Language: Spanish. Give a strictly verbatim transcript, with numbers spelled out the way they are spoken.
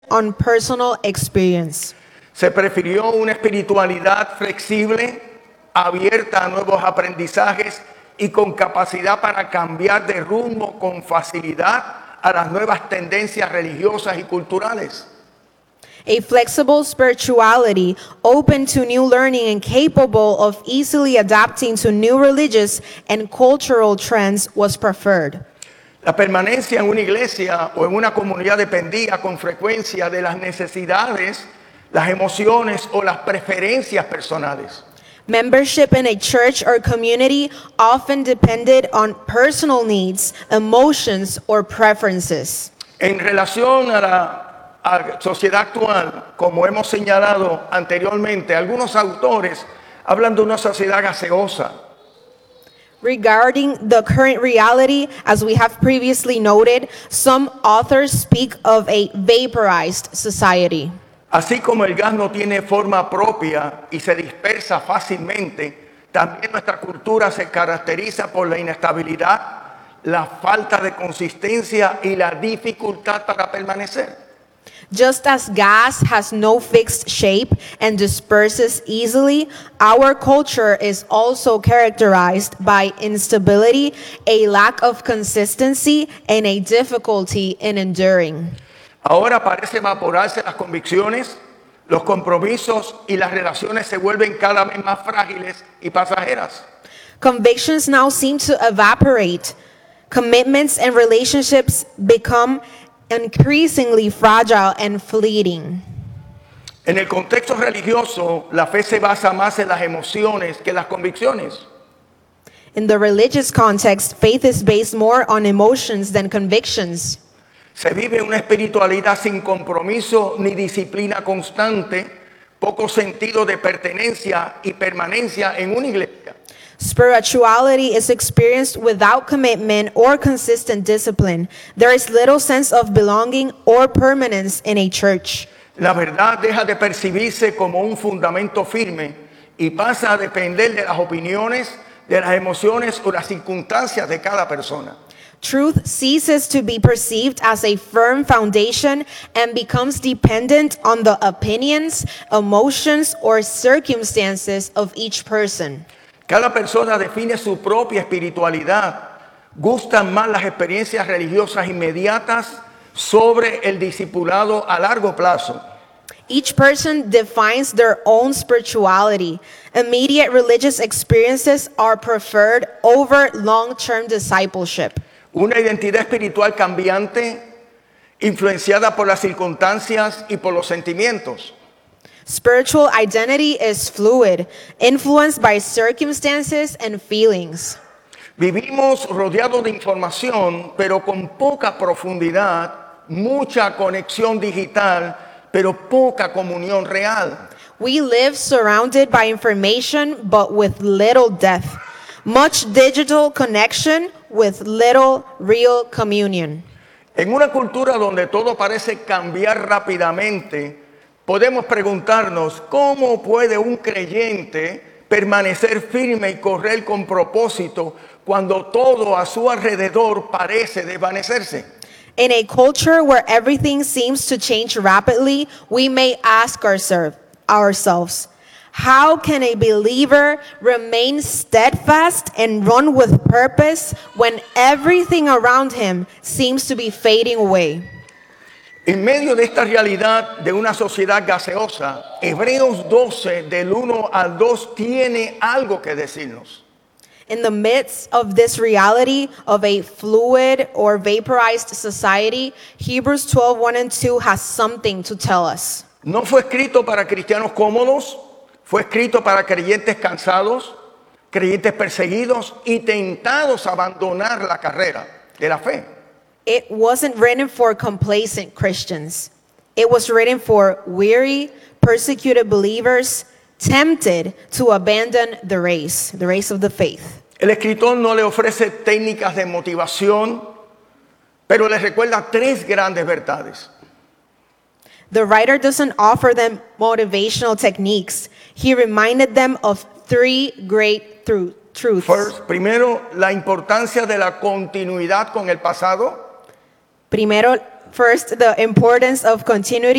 on personal experience. Se prefirió una espiritualidad flexible, abierta a nuevos aprendizajes y con capacidad para cambiar de rumbo con facilidad a las nuevas tendencias religiosas y culturales. A flexible spirituality open to new learning and capable of easily adapting to new religious and cultural trends was preferred. La permanencia en una iglesia o en una comunidad dependía con frecuencia de las necesidades, las emociones o las preferencias personales. Membership in a church or community often depended on personal needs, emotions, or preferences. En relación a la a la sociedad actual, como hemos señalado anteriormente, algunos autores hablan de una sociedad gaseosa. Regarding the current reality, as we have previously noted, some authors speak of a vaporized society. Así como el gas no tiene forma propia y se dispersa fácilmente, también nuestra cultura se caracteriza por la inestabilidad, la falta de consistencia y la dificultad para permanecer. Just as gas has no fixed shape and disperses easily, our culture is also characterized by instability, a lack of consistency, and a difficulty in enduring. Ahora parece evaporarse las convicciones, los compromisos y las relaciones se vuelven cada vez más frágiles y pasajeras. Convictions now seem to evaporate. Commitments and relationships become increasingly fragile and fleeting. En el contexto religioso, la fe se basa más en las emociones que las convicciones. In the religious context, faith is based more on emotions than convictions. Se vive una espiritualidad sin compromiso ni disciplina constante, poco sentido de pertenencia y permanencia en una iglesia. Spirituality is experienced without commitment or consistent discipline. There is little sense of belonging or permanence in a church. La verdad deja de percibirse como un fundamento firme y pasa a depender de las opiniones, de las emociones o las circunstancias de cada persona. Truth ceases to be perceived as a firm foundation and becomes dependent on the opinions, emotions, or circumstances of each person. Cada persona define su propia espiritualidad. Gustan más las experiencias religiosas inmediatas sobre el discipulado a largo plazo. Each person defines their own spirituality. Immediate religious experiences are preferred over long-term discipleship. Una identidad espiritual cambiante, influenciada por las circunstancias y por los sentimientos. Spiritual identity is fluid, influenced by circumstances and feelings. Vivimos rodeados de información, pero con poca profundidad, mucha conexión digital, pero poca comunión real. We live surrounded by information, but with little depth. Much digital connection with little real communion. En una cultura donde todo parece cambiar rápidamente, podemos preguntarnos cómo puede un creyente permanecer firme y correr con propósito cuando todo a su alrededor parece desvanecerse. In a culture where everything seems to change rapidly, we may ask ourselves, ourselves, how can a believer remain steadfast and run with purpose when everything around him seems to be fading away? En medio de esta realidad de una sociedad gaseosa, Hebreos doce del uno al dos tiene algo que decirnos. In the midst of this reality of a fluid or vaporized society, Hebrews twelve, one and two has something to tell us. No fue escrito para cristianos cómodos, fue escrito para creyentes cansados, creyentes perseguidos y tentados a abandonar la carrera de la fe. It wasn't written for complacent Christians. It was written for weary, persecuted believers, tempted to abandon the race, the race of the faith. El escritor no le ofrece técnicas de motivación, pero les recuerda tres grandes verdades. The writer doesn't offer them motivational techniques. He reminded them of three great tru- truths. First, primero, la importancia de la continuidad con el pasado. Primero, First, the importance of continuity